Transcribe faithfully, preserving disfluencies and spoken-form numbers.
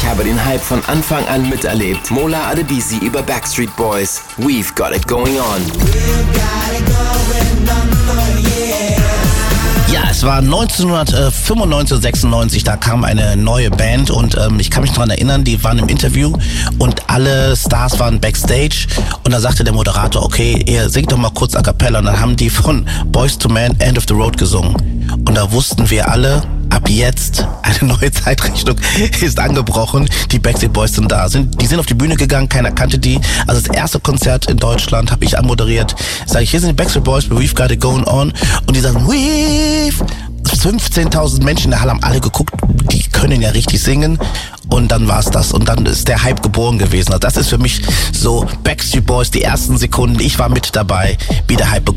Ich habe den Hype von Anfang an miterlebt. Mola Adebisi über Backstreet Boys. We've got it going on. Ja, es war neunzehnhundertfünfundneunzig, sechsundneunzig, da kam eine neue Band und ähm, ich kann mich daran erinnern, die waren im Interview und alle Stars waren backstage und da sagte der Moderator, okay, ihr singt doch mal kurz a cappella und dann haben die von Boyz two Men End of the Road gesungen und da wussten wir alle, ab jetzt eine neue Zeitrichtung ist angebrochen. Die Backstreet Boys sind da. Sind, die sind auf die Bühne gegangen, keiner kannte die. Also das erste Konzert in Deutschland habe ich anmoderiert. Sage ich, hier sind die Backstreet Boys, We've got it going on. Und die sagen, We've... fünfzehntausend Menschen in der Halle haben alle geguckt, die können ja richtig singen. Und dann war's das. Und dann ist der Hype geboren gewesen. Also das ist für mich so Backstreet Boys, die ersten Sekunden. Ich war mit dabei, wie der Hype begonnen